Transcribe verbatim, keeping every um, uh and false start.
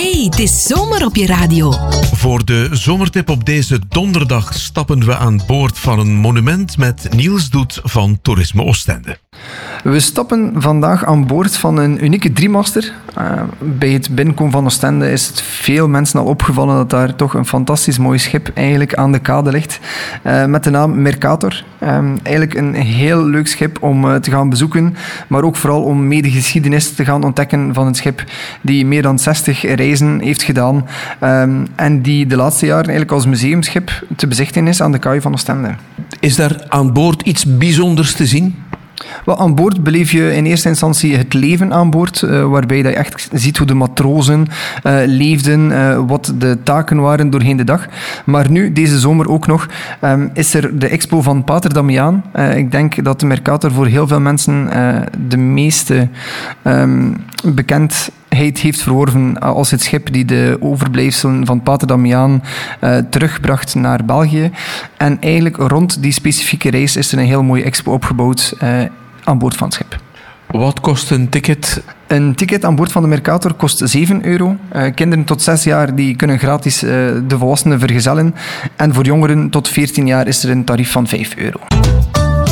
Hey, het is zomer op je radio. Voor de zomertip op deze donderdag stappen we aan boord van een monument met Niels Doet van Toerisme Oostende. We stappen vandaag aan boord van een unieke driemaster. Uh, bij het binnenkomen van Oostende is het veel mensen al opgevallen dat daar toch een fantastisch mooi schip eigenlijk aan de kade ligt. Uh, met de naam Mercator. Um, eigenlijk een heel leuk schip om uh, te gaan bezoeken, maar ook vooral om mee de geschiedenis te gaan ontdekken van het schip die meer dan zestig reizen heeft gedaan um, en die de laatste jaren eigenlijk als museumschip te bezichtigen is aan de kaai van Oostende. Is daar aan boord iets bijzonders te zien? Wel, aan boord beleef je in eerste instantie het leven aan boord, uh, waarbij je echt ziet hoe de matrozen uh, leefden, uh, wat de taken waren doorheen de dag. Maar nu, deze zomer ook nog, um, is er de expo van Pater Damiaan. Uh, ik denk dat de Mercator voor heel veel mensen uh, de meeste um, bekendheid heeft verworven als het schip die de overblijfselen van Pater Damiaan uh, terugbracht naar België. En eigenlijk rond die specifieke reis is er een heel mooie expo opgebouwd uh, aan boord van het schip. Wat kost een ticket? Een ticket aan boord van de Mercator kost zeven euro. Uh, kinderen tot zes jaar die kunnen gratis uh, de volwassenen vergezellen. En voor jongeren tot veertien jaar is er een tarief van vijf euro.